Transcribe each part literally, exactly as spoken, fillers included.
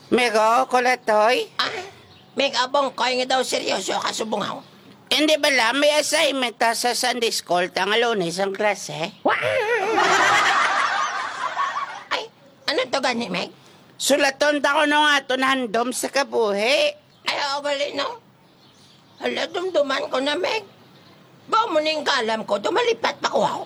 Mego, kulatoy? Ah, may abong koy nga daw seryoso ka subungaw. Hindi ba lang may assignment ta sa Sunday School tang lunes ang klase? Ay, ano to gani, Meg? Sulaton ta ko nung aton handom sa kabuhi. Ay, ako gali, no? Hala, dumduman ko na, Meg. Ba mo ning kalam ko, dumalipat pa ko, wow.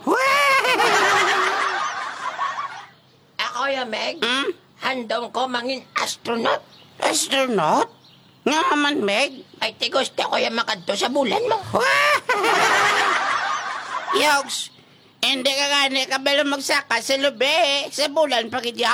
Ako ya, Meg. Hmm? Handong ko mangin astronaut. Astronaut? Nga man, Meg. Ay, ti gusto ko yung makadto sa bulan mo. Yogs, hindi ka gani ka bala magsaka sa lubi. Sa bulan pagidya.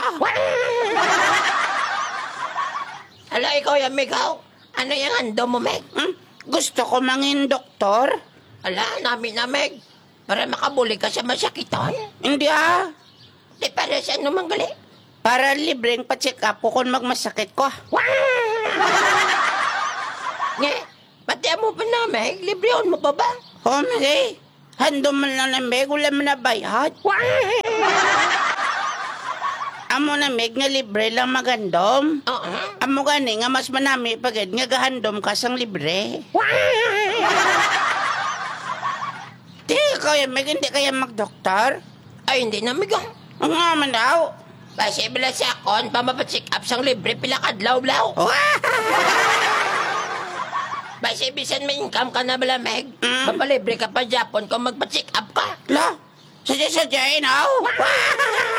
Hala, ikaw yung Megaw. Ano yung hando mo, Meg? Hmm? Gusto ko mangin doktor. Hala, namin na, Meg. Para makabuli ka sa masakitan. Hindi ah. Di para sa ano manggali? Para libreng pa-check up ko kung magmasakit ko. Nga, pati mo pa na, Meg. Libreon mo pa ba? Oh, Meg. Handom man lang na, Meg. Wala man na bayad. Amo na, Meg, nga libre lang magandom. Oo. Amo gani nga mas manami pagad nga gahandom ka sang libre. Di kaya, Meg, hindi kaya magdoktor? Ay, hindi na, Megaw. Ang nga man daw. Basi bila sa akon, pamapacheck up sang libre pila kadlaw-law. Basi bisan may income ka na bala, Meg. Mm. Mapalibre ka pa Japon kung magpa-check up ka. La, sadya-sadyain, aw.